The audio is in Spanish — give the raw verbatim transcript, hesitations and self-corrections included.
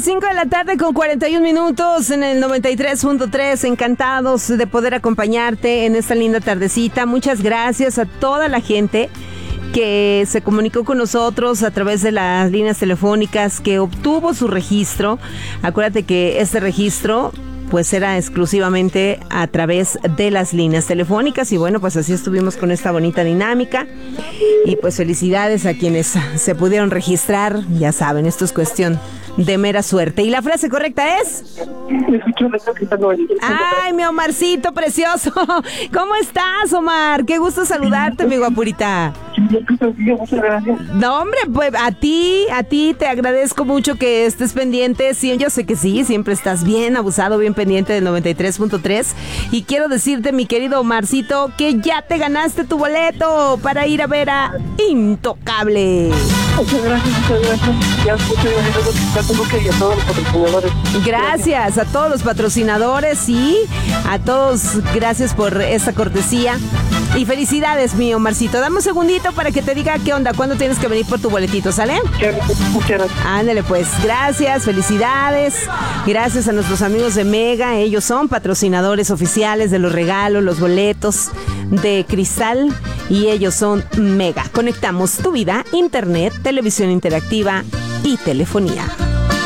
las cinco de la tarde con cuarenta y un minutos en el noventa y tres punto tres. Encantados de poder acompañarte en esta linda tardecita. Muchas gracias a toda la gente que se comunicó con nosotros a través de las líneas telefónicas, que obtuvo su registro. Acuérdate que este registro pues era exclusivamente a través de las líneas telefónicas y bueno, pues así estuvimos con esta bonita dinámica y pues felicidades a quienes se pudieron registrar. Ya saben, esto es cuestión de mera suerte. ¿Y la frase correcta es? Ay, mi Omarcito precioso. ¿Cómo estás, Omar? Qué gusto saludarte, mi guapurita. No, hombre, pues a ti, a ti te agradezco mucho que estés pendiente. Sí, yo sé que sí, siempre estás bien abusado, bien pendiente del noventa y tres punto tres. Y quiero decirte, mi querido Omarcito, que ya te ganaste tu boleto para ir a ver a Intocable. Muchas gracias, muchas gracias. Ya, muchas gracias. Y a todos los patrocinadores. Gracias a todos los patrocinadores y a todos, gracias por esta cortesía. Y felicidades, mi Omarcito. Dame un segundito para que te diga qué onda, cuándo tienes que venir por tu boletito, ¿sale? Muchas gracias. Ándale, pues, gracias, felicidades. Gracias a nuestros amigos de Mega. Ellos son patrocinadores oficiales de los regalos, los boletos de Cristal. Y ellos son Mega. Conectamos tu vida, internet, televisión interactiva y telefonía.